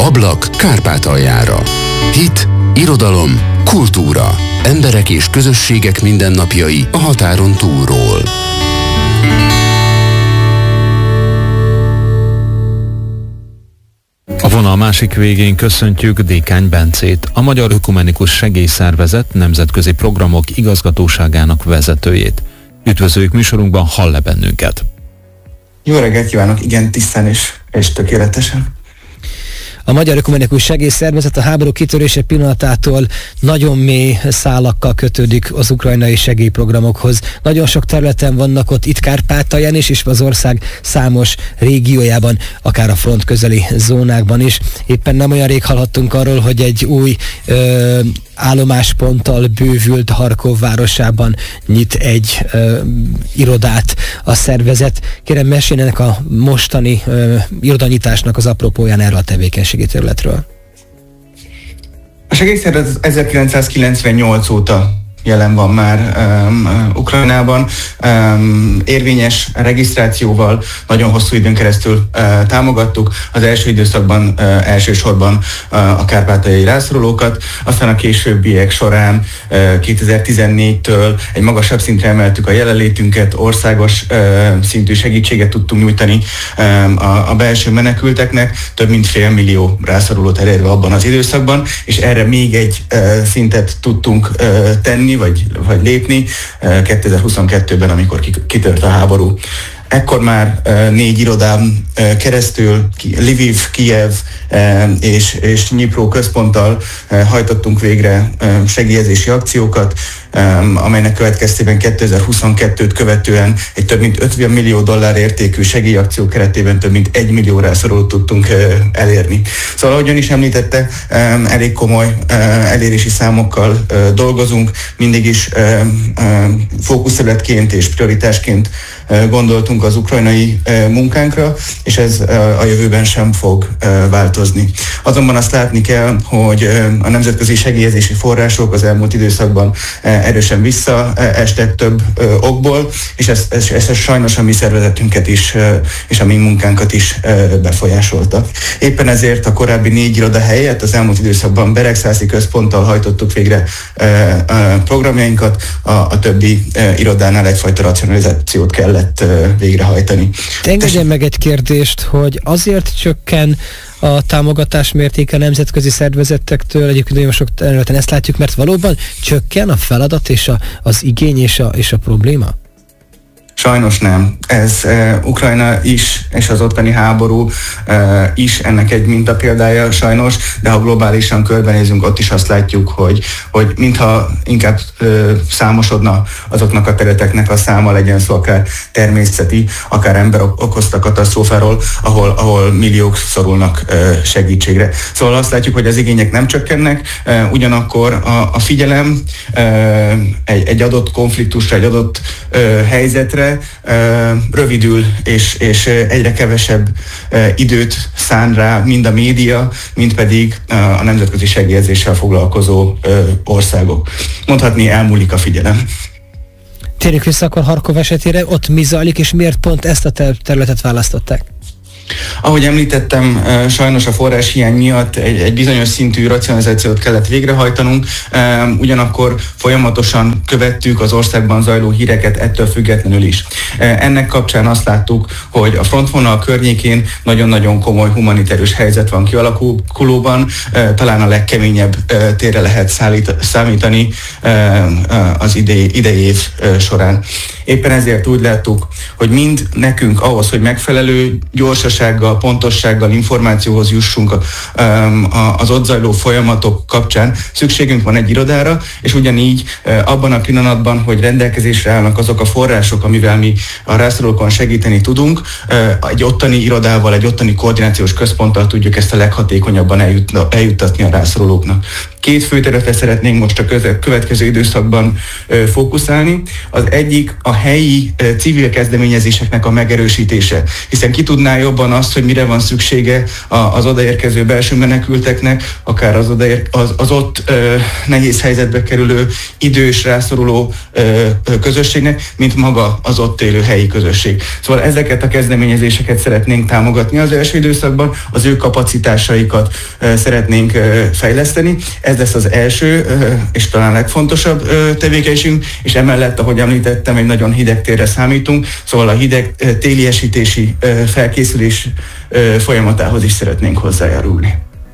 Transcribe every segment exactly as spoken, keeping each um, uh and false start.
Ablak Kárpátaljára. Hit, irodalom, kultúra. Emberek és közösségek mindennapjai a határon túlról. A vonal másik végén köszöntjük Dékány Bencét, a Magyar Ökumenikus Segélyszervezet nemzetközi programok igazgatóságának vezetőjét. Üdvözöljük műsorunkban, hall-e bennünket? Jó reggelt kívánok, igen, tisztán és, és tökéletesen. A Magyar Ökumenikus Segélyszervezet a háború kitörése pillanatától nagyon mély szálakkal kötődik az ukrajnai segélyprogramokhoz. Nagyon sok területen vannak ott, itt Kárpátalján is, és az ország számos régiójában, akár a front közeli zónákban is. Éppen nem olyan rég hallhattunk arról, hogy egy új ö, állomásponttal bővült Harkov városában nyit egy ö, irodát a szervezet. Kérem, meséljenek a mostani ö, irodanyitásnak az apropóján erről a tevékenységi területről. A segélyszervezet ezerkilencszázkilencvennyolc óta jelen van már um, Ukrajnában, um, érvényes regisztrációval nagyon hosszú időn keresztül uh, támogattuk. Az első időszakban uh, elsősorban uh, a kárpátaljai rászorulókat, aztán a későbbiek során uh, kétezer-tizennégytől egy magasabb szintre emeltük a jelenlétünket, országos uh, szintű segítséget tudtunk nyújtani um, a, a belső menekülteknek, több mint fél millió rászorulót elérve abban az időszakban, és erre még egy uh, szintet tudtunk uh, tenni, Vagy, vagy lépni kétezer-huszonkettőben, amikor kitört a háború. Ekkor már uh, négy irodán uh, keresztül Lviv, Kijev uh, és, és Dnipro központtal uh, hajtottunk végre uh, segélyezési akciókat, um, amelynek következtében kétezer-huszonkettőt követően egy több mint ötven millió dollár értékű segélyakció keretében több mint egy millió rászorulót tudtunk uh, elérni. Szóval, ahogy ön is említette, um, elég komoly uh, elérési számokkal uh, dolgozunk, mindig is uh, uh, fókuszterületként és prioritásként uh, gondoltunk az ukrajnai uh, munkánkra, és ez uh, a jövőben sem fog uh, változni. Azonban azt látni kell, hogy uh, a nemzetközi segélyezési források az elmúlt időszakban uh, erősen visszaestek több uh, okból, és ez, ez, ez sajnos a mi szervezetünket is, uh, és a mi munkánkat is uh, befolyásolta. Éppen ezért a korábbi négy iroda helyett az elmúlt időszakban Beregszászi központtal hajtottuk végre uh, uh, programjainkat, a, a többi uh, irodánál egyfajta racionalizációt kellett uh, végrehajtani. Engedjen meg egy kérdést, hogy azért csökken a támogatás mértéke a nemzetközi szervezetektől, egyébként nagyon sok területen ezt látjuk, mert valóban csökken a feladat és a, az igény és a, és a probléma? Sajnos nem. Ez uh, Ukrajna is, és az ottani háború uh, is ennek egy mintapéldája sajnos, de ha globálisan körbenézünk, ott is azt látjuk, hogy, hogy mintha inkább uh, számosodna azoknak a területeknek a száma, legyen szó akár természeti, akár ember okozta katasztrófáról, ahol, ahol milliók szorulnak uh, segítségre. Szóval azt látjuk, hogy az igények nem csökkennek, uh, ugyanakkor a, a figyelem uh, egy, egy adott konfliktusra, egy adott uh, helyzetre rövidül, és, és egyre kevesebb időt szán rá mind a média, mind pedig a nemzetközi segélyezéssel foglalkozó országok. Mondhatni, elmúlik a figyelem. Térjük vissza akkor Harkov esetére, ott mi zajlik, és miért pont ezt a területet választották? Ahogy említettem, sajnos a forráshiány miatt egy, egy bizonyos szintű racionalizációt kellett végrehajtanunk, ugyanakkor folyamatosan követtük az országban zajló híreket ettől függetlenül is. Ennek kapcsán azt láttuk, hogy a frontvonal környékén nagyon-nagyon komoly humanitárius helyzet van kialakulóban, talán a legkeményebb térre lehet szállít, számítani az idei, idei év során. Éppen ezért úgy láttuk, hogy mind nekünk ahhoz, hogy megfelelő gyorsasággal, pontossággal információhoz jussunk az ott zajló folyamatok kapcsán, szükségünk van egy irodára, és ugyanígy abban a pillanatban, hogy rendelkezésre állnak azok a források, amivel mi a rászorulókon segíteni tudunk, egy ottani irodával, egy ottani koordinációs központtal tudjuk ezt a leghatékonyabban eljut, eljuttatni a rászorulóknak. Két fő területre szeretnénk most a köze- következő időszakban ö, fókuszálni. Az egyik a helyi ö, civil kezdeményezéseknek a megerősítése, hiszen ki tudná jobban azt, hogy mire van szüksége a, az odaérkező belső menekülteknek, akár az, odaér, az, az ott ö, nehéz helyzetbe kerülő idős, rászoruló ö, ö, közösségnek, mint maga az ott élő helyi közösség. Szóval ezeket a kezdeményezéseket szeretnénk támogatni az első időszakban, az ő kapacitásaikat ö, szeretnénk ö, fejleszteni. Ez lesz az első ö, és talán legfontosabb ö, tevékenységünk, és emellett, ahogy említettem, egy nagyon hideg térre számítunk, szóval a hideg ö, téliesítési ö, felkészülés ö, folyamatához is szeretnénk hozzájárulni.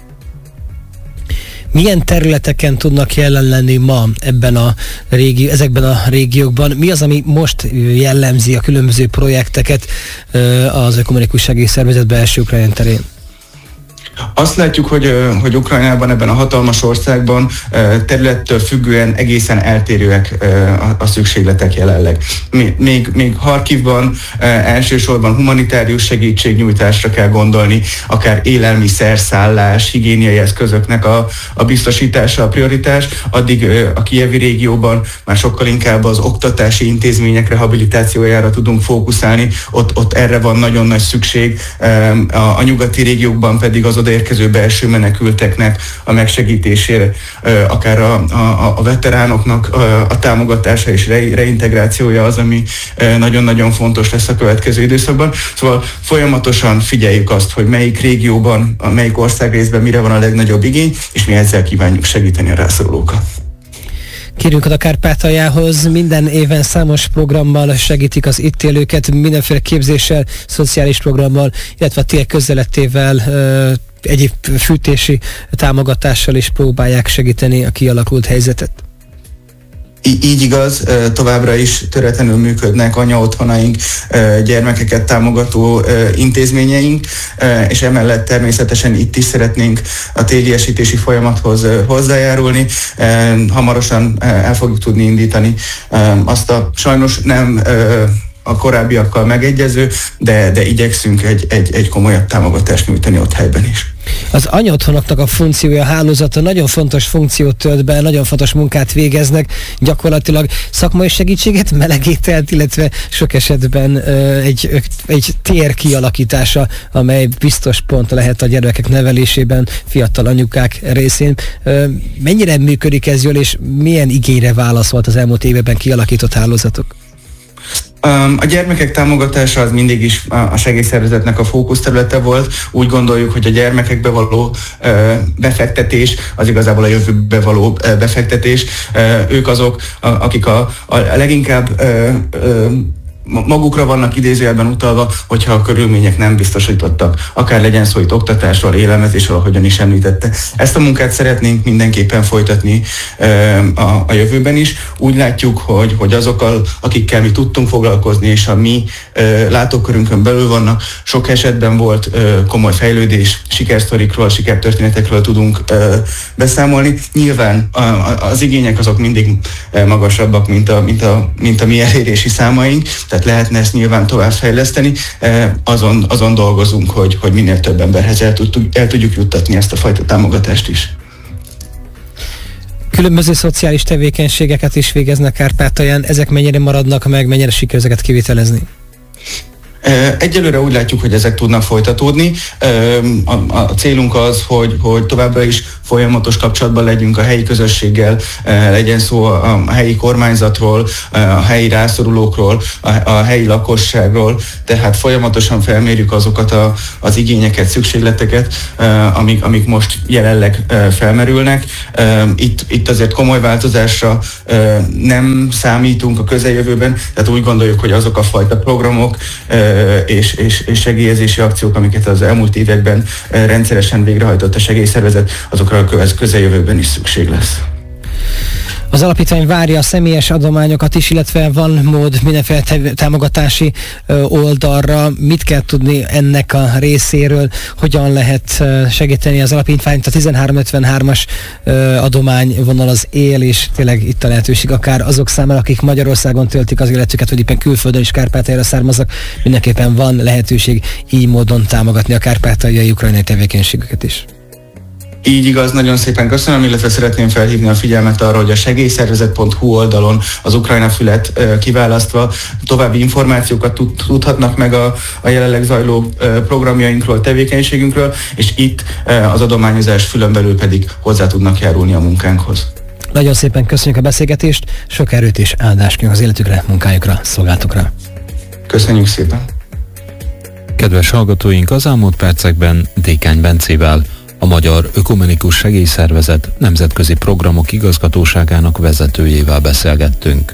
Milyen területeken tudnak jelen lenni ma ebben a régi, ezekben a régiókban? Mi az, ami most jellemzi a különböző projekteket az Ökumenikus Segélyszervezet belső Ukrajna terén? Azt látjuk, hogy, hogy Ukrajnában, ebben a hatalmas országban területtől függően egészen eltérőek a szükségletek jelenleg. Még, még Harkivban elsősorban humanitárius segítségnyújtásra kell gondolni, akár élelmiszer, szállás, higiéniai eszközöknek a, a biztosítása a prioritás, addig a kijevi régióban már sokkal inkább az oktatási intézmények rehabilitációjára tudunk fókuszálni, ott, ott erre van nagyon nagy szükség, a, a nyugati régiókban pedig az odaérkező belső menekülteknek a megsegítésére, akár a, a, a veteránoknak a támogatása és reintegrációja az, ami nagyon-nagyon fontos lesz a következő időszakban. Szóval folyamatosan figyeljük azt, hogy melyik régióban, melyik országrészben mire van a legnagyobb igény, és mi ezzel kívánjuk segíteni a rászorulókat. Kérünk a Kárpátaljához, minden éven számos programmal segítik az itt élőket, mindenféle képzéssel, szociális programmal, illetve a tél közelettével, egyéb fűtési támogatással is próbálják segíteni a kialakult helyzetet. Így igaz, továbbra is töretlenül működnek anyaotthonaink, gyermekeket támogató intézményeink, és emellett természetesen itt is szeretnénk a téliesítési folyamathoz hozzájárulni. Hamarosan el fogjuk tudni indítani azt a sajnos nem a korábbiakkal megegyező, de, de igyekszünk egy, egy, egy komolyabb támogatást nyújtani ott helyben is. Az anyaotthonoknak a funkciója, a hálózata nagyon fontos funkciót tölt be, nagyon fontos munkát végeznek, gyakorlatilag szakmai segítséget, melegételt, illetve sok esetben uh, egy, egy tér kialakítása, amely biztos pont lehet a gyermekek nevelésében, fiatal anyukák részén. Uh, mennyire működik ez jól, és milyen igényre válaszolt az elmúlt években kialakított hálózatok? A gyermekek támogatása az mindig is a segélyszervezetnek a fókuszterülete volt. Úgy gondoljuk, hogy a gyermekekbe való befektetés az igazából a jövőbe való befektetés. Ők azok, akik a, a leginkább magukra vannak idézőjelben utalva, hogyha a körülmények nem biztosítottak. Akár legyen szó itt oktatásról, élelmezésről, ahogyan is említette. Ezt a munkát szeretnénk mindenképpen folytatni a, a jövőben is. Úgy látjuk, hogy, hogy azokkal, akikkel mi tudtunk foglalkozni, és a mi látókörünkön belül vannak, sok esetben volt komoly fejlődés, sikersztorikról, sikertörténetekről tudunk beszámolni. Nyilván az igények azok mindig magasabbak, mint a, mint a, mint a mi elérési számaink, tehát lehetne ezt nyilván továbbfejleszteni, azon, azon dolgozunk, hogy, hogy minél több emberhez el, tud, el tudjuk juttatni ezt a fajta támogatást is. Különböző szociális tevékenységeket is végeznek Kárpátalján, ezek mennyire maradnak meg, mennyire sikerül ezeket kivitelezni? Egyelőre úgy látjuk, hogy ezek tudnak folytatódni. A, a célunk az, hogy, hogy továbbra is folyamatos kapcsolatban legyünk a helyi közösséggel, legyen szó a helyi kormányzatról, a helyi rászorulókról, a, a helyi lakosságról, tehát folyamatosan felmérjük azokat a, az igényeket, szükségleteket, amik, amik most jelenleg felmerülnek. Itt, itt azért komoly változásra nem számítunk a közeljövőben, tehát úgy gondoljuk, hogy azok a fajta programok és, és, és segélyezési akciók, amiket az elmúlt években rendszeresen végrehajtott a segélyszervezet, azokra a közeljövőben is szükség lesz. Az alapítvány várja a személyes adományokat is, illetve van mód mindenféle támogatási oldalra. Mit kell tudni ennek a részéről? Hogyan lehet segíteni az alapítványt? A tizenhárom ötvenhármas adományvonal az él, és tényleg itt a lehetőség akár azok számára, akik Magyarországon töltik az életüket, hogy éppen külföldön is Kárpátaljára származnak, mindenképpen van lehetőség így módon támogatni a kárpátaljai ukrajnai tevékenységeket is. Így igaz, nagyon szépen köszönöm, illetve szeretném felhívni a figyelmet arra, hogy a segélyszervezet pont hu oldalon az Ukrajna fület kiválasztva további információkat tudhatnak meg a, a jelenleg zajló programjainkról, tevékenységünkről, és itt az adományozás fülön belül pedig hozzá tudnak járulni a munkánkhoz. Nagyon szépen köszönjük a beszélgetést, sok erőt és áldást kívánunk az életükre, munkájukra, szolgálatokra. Köszönjük szépen! Kedves hallgatóink, az elmúlt percekben Dékány Bencével, a Magyar Ökumenikus Segélyszervezet nemzetközi programok igazgatóságának vezetőjével beszélgettünk.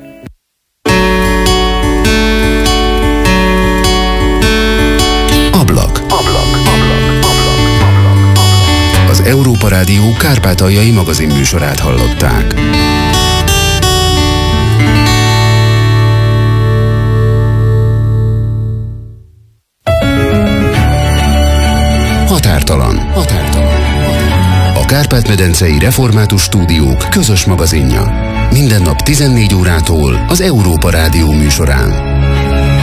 Ablak. Ablak. Ablak. Ablak. Az Európa Rádió kárpátaljai magazinműsorát hallották. Határtalan. Határtalan. A Kárpát-medencei Református Stúdiók közös magazinja. Minden nap tizennégy órától az Európa Rádió műsorán.